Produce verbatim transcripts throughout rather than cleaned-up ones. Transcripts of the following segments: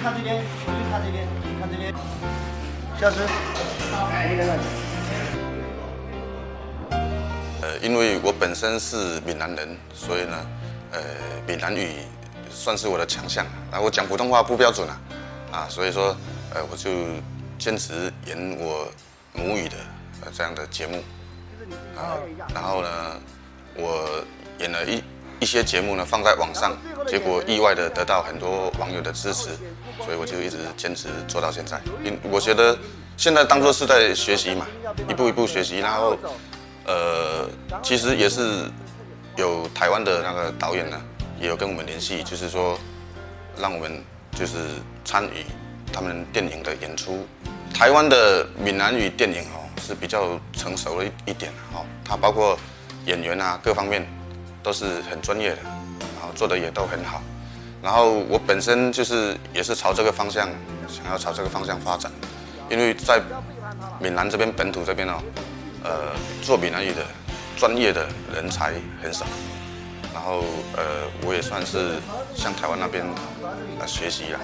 看这边，回去看这边，看这边。下次。 呃，因为我本身是闽南人，所以呢，呃，闽南语算是我的强项。然后我讲普通话不标准啊，啊，所以说，呃，我就坚持演我母语的呃这样的节目，啊，然后呢，我演了一一些节目呢放在网上，结果意外的得到很多网友的支持，所以我就一直坚持做到现在。因我觉得现在当作是在学习嘛，一步一步学习，然后。呃，其实也是有台湾的那个导演呢，也有跟我们联系，就是说让我们就是参与他们电影的演出。台湾的闽南语电影哦是比较成熟了一点哦，它包括演员啊各方面都是很专业的，然后做的也都很好。然后我本身就是也是朝这个方向，想要朝这个方向发展，因为在闽南这边本土这边哦。呃，做闽南语的专业的人才很少，然后呃，我也算是向台湾那边呃学习啦。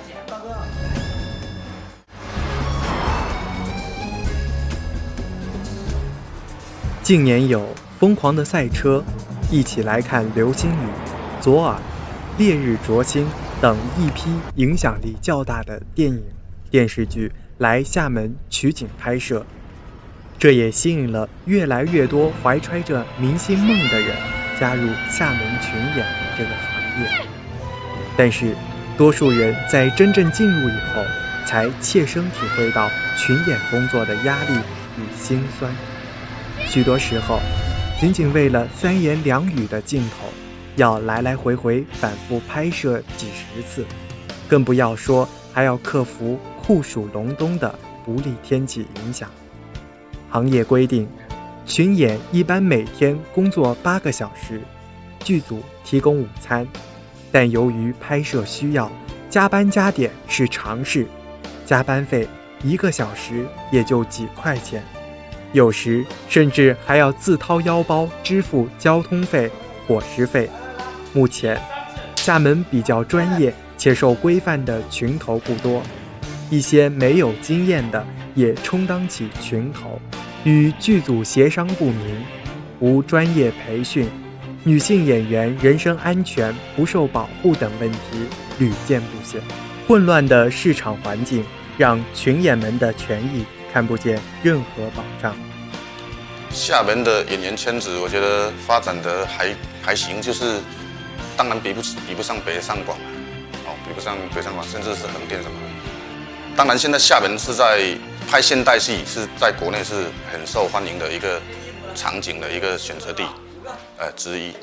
近年有《疯狂的赛车》、一起来看流星雨、左耳、烈日灼心等一批影响力较大的电影、电视剧来厦门取景拍摄。这也吸引了越来越多怀揣着明星梦的人加入厦门群演这个行业。但是，多数人在真正进入以后，才切身体会到群演工作的压力与辛酸。许多时候，仅仅为了三言两语的镜头，要来来回回反复拍摄几十次，更不要说还要克服酷暑隆冬的不利天气影响。行业规定，群演一般每天工作八个小时，剧组提供午餐，但由于拍摄需要，加班加点是常事，加班费一个小时也就几块钱，有时甚至还要自掏腰包支付交通费、伙食费。目前，厦门比较专业且受规范的群头不多，一些没有经验的也充当起群头，与剧组协商不明，无专业培训，女性演员人身安全不受保护等问题屡见不鲜。混乱的市场环境让群演们的权益看不见任何保障。 厦门的演员圈子，我觉得发展得还还行，就是当然比不比不上北上广，哦，比不上北上广，甚至是横店什么的。当然，现在厦门是在拍现代戏，是在国内是很受欢迎的一个场景的一个选择地，呃之一。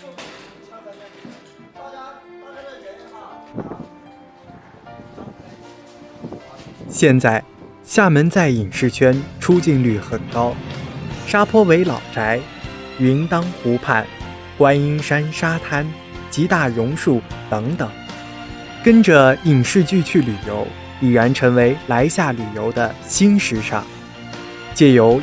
现在，厦门在影视圈出镜率很高，沙坡尾老宅、云当湖畔、观音山沙滩、吉大榕树等等，跟着影视剧去旅游，已然成为来厦旅游的新时尚。借由